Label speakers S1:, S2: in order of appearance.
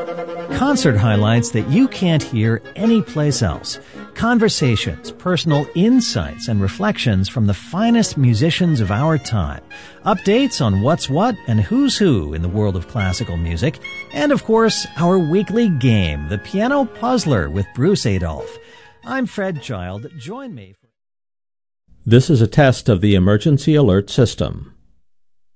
S1: Concert highlights that you can't hear anyplace else. Conversations, personal insights, and reflections from the finest musicians of our time. Updates on what's what and who's who in the world of classical music. And, of course, our weekly game, The Piano Puzzler with Bruce Adolphe. I'm Fred Child. Join me.
S2: This is a test of the emergency alert system.